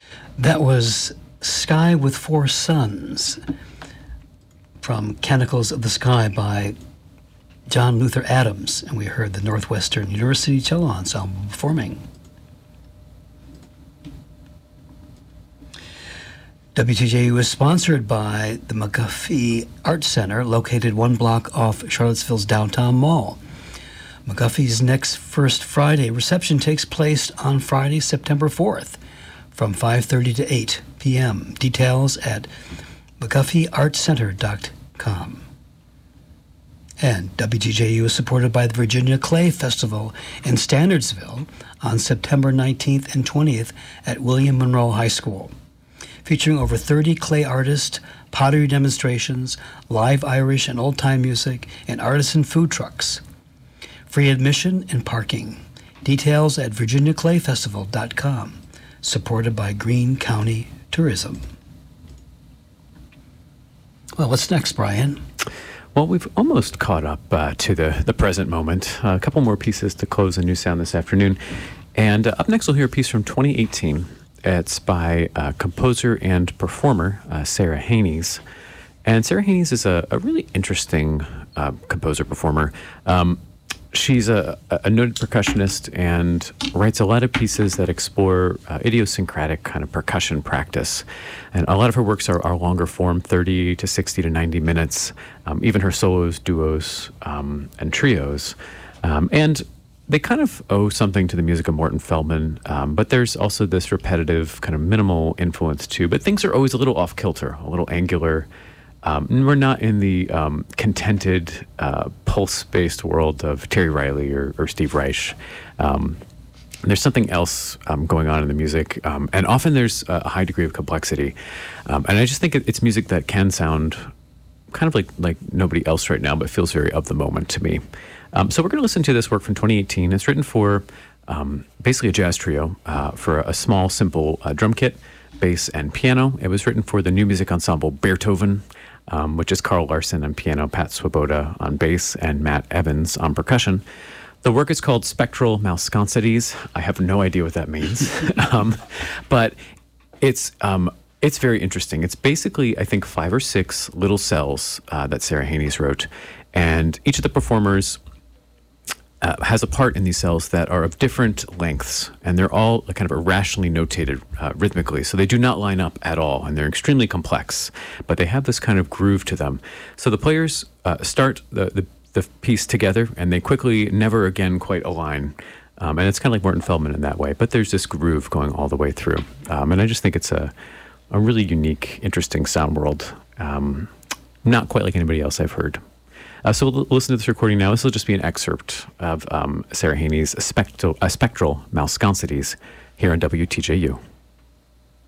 That was Sky with Four Suns from Canticles of the Sky by John Luther Adams, and we heard the Northwestern University Cello Ensemble performing. WTJU is sponsored by the McGuffey Art Center, located one block off Charlottesville's downtown mall. McGuffey's next First Friday reception takes place on Friday, September 4th, from 5:30 to 8 p.m. Details at mcguffeyartcenter.com. And WTJU is supported by the Virginia Clay Festival in Standardsville on September 19th and 20th at William Monroe High School, featuring over 30 clay artists, pottery demonstrations, live Irish and old-time music, and artisan food trucks. Free admission and parking. Details at virginiaclayfestival.com. Supported by Greene County Tourism. Well, what's next, Brian? Well, we've almost caught up to the present moment. A couple more pieces to close a new sound this afternoon. And up next, we'll hear a piece from 2018. It's by composer and performer Sarah Haynes. And Sarah Haynes is a really interesting composer-performer. She's a noted percussionist and writes a lot of pieces that explore idiosyncratic kind of percussion practice. And a lot of her works are longer form, 30 to 60 to 90 minutes, even her solos, duos, and trios. And they kind of owe something to the music of Morton Feldman, but there's also this repetitive kind of minimal influence too. But things are always a little off-kilter, a little angular. We're not in the contented, pulse-based world of Terry Riley or Steve Reich. There's something else going on in the music, and often there's a high degree of complexity. And I just think it's music that can sound kind of like nobody else right now, but feels very of the moment to me. So we're going to listen to this work from 2018. It's written for basically a jazz trio for a small, simple drum kit, bass, and piano. It was written for the new music ensemble Beethoven, which is Carl Larson on piano, Pat Swoboda on bass, and Matt Evans on percussion. The work is called Spectral Malsconsities. I have no idea what that means, but it's very interesting. It's basically, I think, 5 or 6 little cells that Sarah Haynes wrote, and each of the performers has a part in these cells that are of different lengths, and they're all kind of irrationally notated rhythmically, so they do not line up at all, and they're extremely complex, but they have this kind of groove to them. So the players start the piece together, and they quickly never again quite align, and it's kind of like Morton Feldman in that way, but there's this groove going all the way through, and I just think it's a really unique, interesting sound world, not quite like anybody else I've heard. So we'll listen to this recording now. This will just be an excerpt of Sarah Haynes' Spectral Malsconsities here on WTJU.